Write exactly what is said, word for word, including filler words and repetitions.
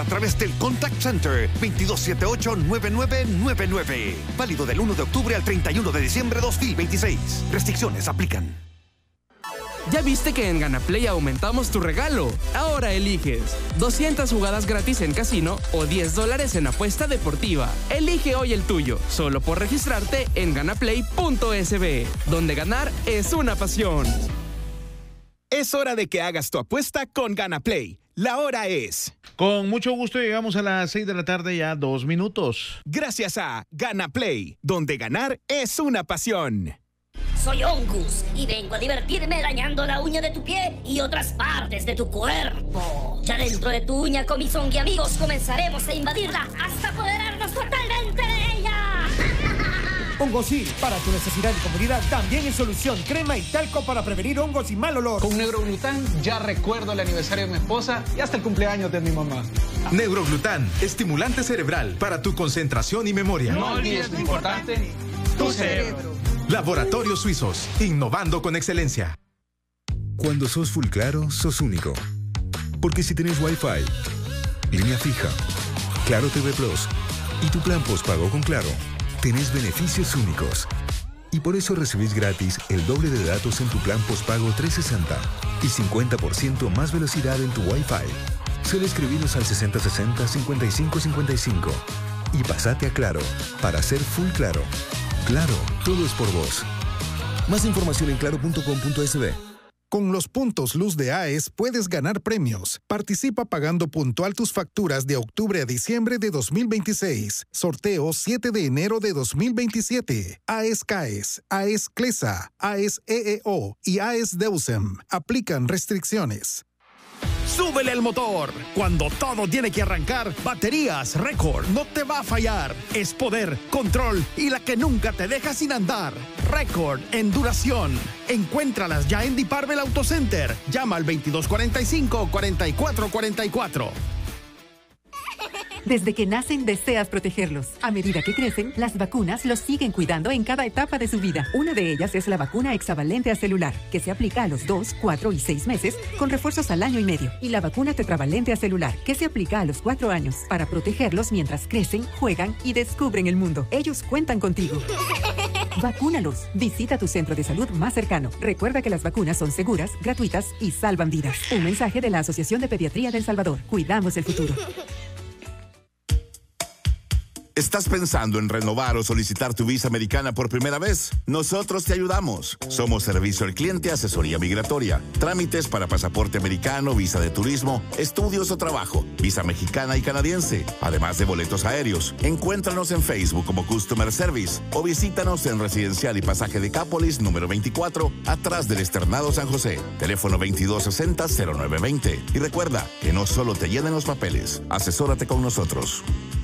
a través del Contact Center veintidós setenta y ocho, noventa y nueve noventa y nueve. Válido del uno de octubre al treinta y uno de diciembre de dos mil veintiséis. Restricciones aplican. ¿Ya viste que en GanaPlay aumentamos tu regalo? Ahora eliges doscientas jugadas gratis en casino o diez dólares en apuesta deportiva. Elige hoy el tuyo, solo por registrarte en ganaplay punto es be, donde ganar es una pasión. Es hora de que hagas tu apuesta con GanaPlay. La hora es... Con mucho gusto llegamos a las seis de la tarde, ya dos minutos. Gracias a GanaPlay, donde ganar es una pasión. Soy Ongus y vengo a divertirme dañando la uña de tu pie y otras partes de tu cuerpo. Ya dentro de tu uña, con mis ongi amigos, comenzaremos a invadirla hasta apoderarnos totalmente de ella. Hongosil, para tu necesidad y comodidad, también en solución, crema y talco para prevenir hongos y mal olor. Con Neuroglután ya recuerdo el aniversario de mi esposa y hasta el cumpleaños de mi mamá. Neuroglután, estimulante cerebral para tu concentración y memoria. No olvides lo importante, tu cerebro. Laboratorios Suizos, innovando con excelencia. Cuando sos full claro, sos único. Porque si tenés Wi-Fi, línea fija, Claro T V Plus y tu plan postpago con Claro, tenés beneficios únicos. Y por eso recibís gratis el doble de datos en tu plan postpago trescientos sesenta y cincuenta por ciento más velocidad en tu Wi-Fi. Solo escribinos al sesenta sesenta, cincuenta y cinco cincuenta y cinco y pasate a Claro para ser full claro. Claro, todo es por vos. Más información en claro punto com punto es be. Con los puntos Luz de A E S puedes ganar premios. Participa pagando puntual tus facturas de octubre a diciembre de dos mil veintiséis. Sorteo siete de enero de dos mil veintisiete. A E S C A E S, A E S CLESA, A E S E E O y A E S DEUSEM. Aplican restricciones. ¡Súbele el motor! Cuando todo tiene que arrancar, Baterías Record no te va a fallar. Es poder, control y la que nunca te deja sin andar. Record en duración. Encuéntralas ya en Diparvel Auto Center. Llama al veintidós cuarenta y cinco, cuarenta y cuatro cuarenta y cuatro. Desde que nacen, deseas protegerlos. A medida que crecen, las vacunas los siguen cuidando en cada etapa de su vida. Una de ellas es la vacuna hexavalente acelular, que se aplica a los dos, cuatro y seis meses, con refuerzos al año y medio. Y la vacuna tetravalente acelular, que se aplica a los cuatro años, para protegerlos mientras crecen, juegan y descubren el mundo. Ellos cuentan contigo. Vacúnalos. Visita tu centro de salud más cercano. Recuerda que las vacunas son seguras, gratuitas y salvan vidas. Un mensaje de la Asociación de Pediatría de El Salvador. Cuidamos el futuro. ¿Estás pensando en renovar o solicitar tu visa americana por primera vez? Nosotros te ayudamos. Somos Servicio al Cliente, Asesoría Migratoria, trámites para pasaporte americano, visa de turismo, estudios o trabajo, visa mexicana y canadiense, además de boletos aéreos. Encuéntranos en Facebook como Customer Service o visítanos en Residencial y Pasaje de Cápolis, número veinticuatro, atrás del Externado San José. Teléfono veintidós sesenta, cero nueve veinte. Y recuerda que no solo te llenen los papeles, asesórate con nosotros.